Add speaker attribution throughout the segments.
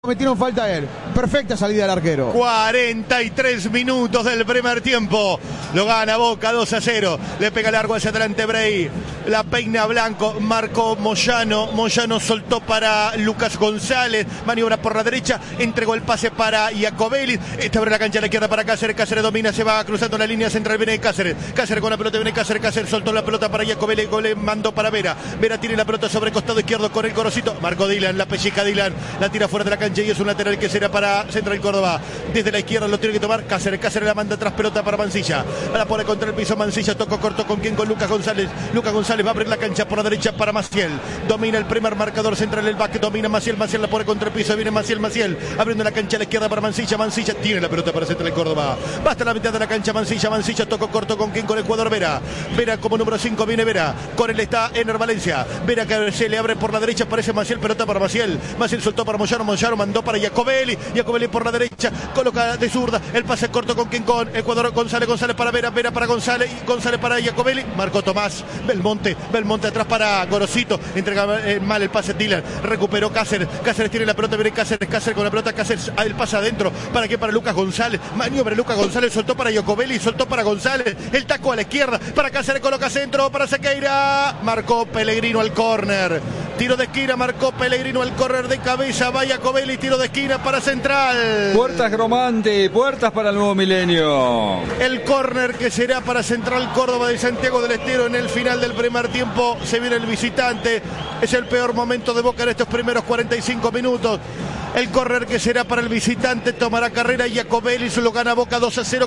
Speaker 1: Metieron falta a él. Perfecta salida del arquero.
Speaker 2: 43 minutos del primer tiempo. Lo gana Boca 2-0. Le pega largo hacia adelante Bray. La peina Blanco. Marcó Moyano. Moyano soltó para Lucas González. Maniobra por la derecha. Entregó el pase para Iacobelli. Esta abre la cancha a la izquierda para Cáceres. Cáceres domina. Se va cruzando la línea central. Viene Cáceres. Cáceres con la pelota. Viene Cáceres. Cáceres soltó la pelota para Iacobelli. Gole mandó para Vera. Vera tiene la pelota sobre el costado izquierdo con el Corocito. Marcó Dylan. La pellica Dylan. La tira fuera de la cancha y es un lateral que será para Central Córdoba. Desde la izquierda lo tiene que tomar Cáceres. Cáceres la manda atrás, pelota para Mancilla. La pone contra el piso Mancilla. Tocó corto con quien, con Lucas González. Lucas González va a abrir la cancha por la derecha para Maciel. Domina el primer marcador central, el back. Domina Maciel. Maciel la pone contra el piso. Viene Maciel. Maciel abriendo la cancha a la izquierda para Mancilla. Mancilla tiene la pelota para Central Córdoba. Va hasta la mitad de la cancha Mancilla. Mancilla tocó corto con quien, con el jugador Vera. Vera como número 5 viene Vera. Con él está Ener Valencia. Vera que se le abre por la derecha. Aparece Maciel. Pelota para Maciel. Maciel soltó para Moyano. Moyano mandó para Iacobelli. Iacobelli por la derecha. Coloca de zurda. El pase corto con quien, con el jugador González. González para Vera. Vera para González. González para Iacobelli. Marcó Tomás. Belmonte. Belmonte atrás para Gorosito. Entrega mal el pase Dylan. Recuperó Cáceres. Cáceres tiene la pelota. Viene Cáceres. Cáceres con la pelota. Cáceres. El pase adentro. ¿Para qué? Para Lucas González. Maniobra Lucas González. Soltó para Iacobelli. Soltó para González. El taco a la izquierda. Para Cáceres. Coloca centro. Para Sequeira. Marcó Pellegrino al córner. Tiro de esquina. Marcó Pellegrino al córner de cabeza. Va Iacobelli. Tiro de esquina para Central.
Speaker 3: Puertas Gromante. Puertas para el nuevo milenio.
Speaker 2: El córner que será para Central Córdoba de Santiago del Estero en el final del primer tiempo. Se viene el visitante. Es el peor momento de Boca en estos primeros 45 minutos. El córner que será para el visitante tomará carrera Iacobelli, se lo gana Boca 2-0,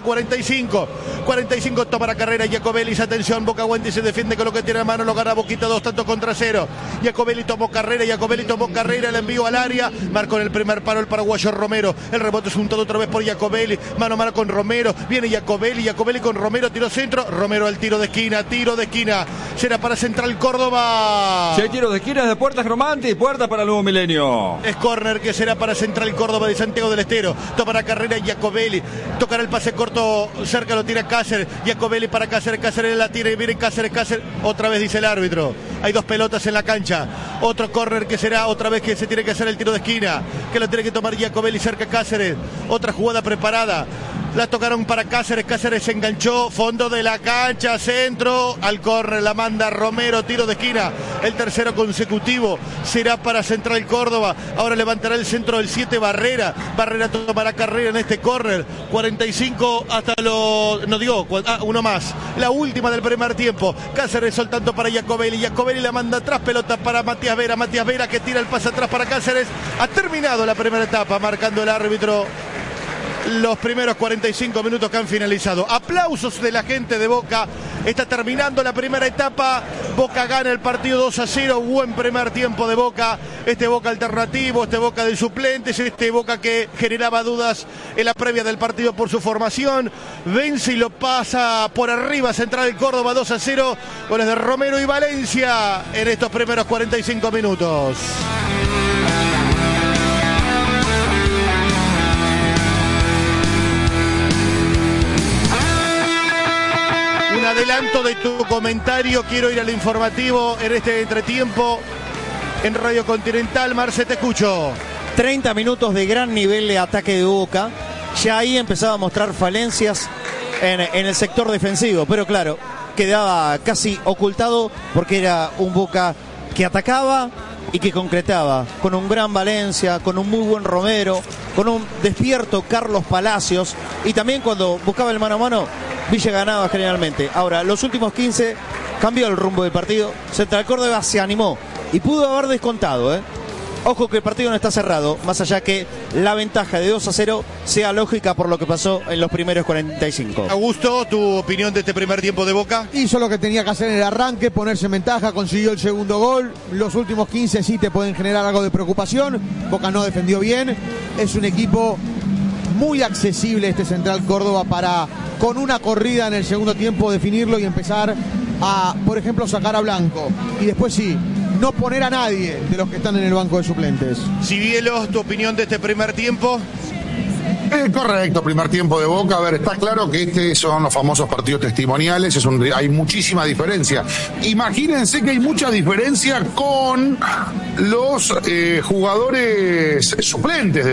Speaker 2: 45 tomará carrera Iacobelli. Atención, Boca aguanta y se defiende con lo que tiene a mano, lo gana Boquita 2 tantos contra 0. Iacobelli tomó carrera, el envío al área, marcó en el primer paro el paraguayo Romero. El rebote es juntado otra vez por Iacobelli, mano a mano con Romero, viene Iacobelli con Romero, tiro centro, Romero al tiro de esquina, será para Central Córdoba.
Speaker 3: Si hay tiros de esquina de Puertas Gromante y puertas para el nuevo milenio.
Speaker 2: Es córner que será para Central Córdoba de Santiago del Estero. Tomará carrera Iacobelli. Tocará el pase corto. Cerca lo tira Cáceres. Iacobelli para Cáceres. Cáceres la tira y viene Cáceres. Otra vez dice el árbitro. Hay dos pelotas en la cancha. Otro córner que será otra vez que se tiene que hacer el tiro de esquina. Que lo tiene que tomar Iacobelli cerca Cáceres. Otra jugada preparada. La tocaron para Cáceres. Cáceres se enganchó. Fondo de la cancha. Centro. Al córner la manda Romero. Tiro de esquina. El tercero consecutivo será para Central Córdoba. Ahora levantará el centro del 7 Barrera. Barrera tomará carrera en este córner. 45 hasta los... No digo, uno más. La última del primer tiempo. Cáceres soltando para Iacobelli. Iacobelli la manda atrás. Pelota para Matías Vera. Matías Vera que tira el pase atrás para Cáceres. Ha terminado la primera etapa. Marcando el árbitro los primeros 45 minutos que han finalizado. Aplausos de la gente de Boca. Está terminando la primera etapa. Boca gana el partido 2-0. Buen primer tiempo de Boca. Este Boca alternativo, este Boca de suplentes, este Boca que generaba dudas en la previa del partido por su formación. Vence y lo pasa por arriba Central Córdoba 2-0. Goles de Romero y Valencia en estos primeros 45 minutos. Adelanto de tu comentario, quiero ir al informativo en este entretiempo en Radio Continental. Marce, te escucho.
Speaker 4: 30 minutos de gran nivel de ataque de Boca. Ya ahí empezaba a mostrar falencias en el sector defensivo, pero claro, quedaba casi ocultado porque era un Boca que atacaba y que concretaba, con un gran Valencia, con un muy buen Romero, con un despierto Carlos Palacios, y también cuando buscaba el mano a mano, Villa ganaba generalmente. Ahora, los últimos 15 cambió el rumbo del partido. Central Córdoba se animó y pudo haber descontado, Ojo que el partido no está cerrado, más allá que la ventaja de 2-0 sea lógica por lo que pasó en los primeros 45.
Speaker 2: Augusto, ¿tu opinión de este primer tiempo de Boca?
Speaker 1: Hizo lo que tenía que hacer en el arranque, ponerse en ventaja, consiguió el segundo gol. Los últimos 15 sí te pueden generar algo de preocupación. Boca no defendió bien. Es un equipo muy accesible este Central Córdoba para, con una corrida en el segundo tiempo, definirlo y empezar a, por ejemplo, sacar a Blanco. Y después sí, no poner a nadie de los que están en el banco de suplentes.
Speaker 2: Civielos, tu opinión de este primer tiempo.
Speaker 5: Correcto, primer tiempo de Boca. A ver, está claro que son los famosos partidos testimoniales, hay muchísima diferencia. Imagínense que hay mucha diferencia con los jugadores suplentes de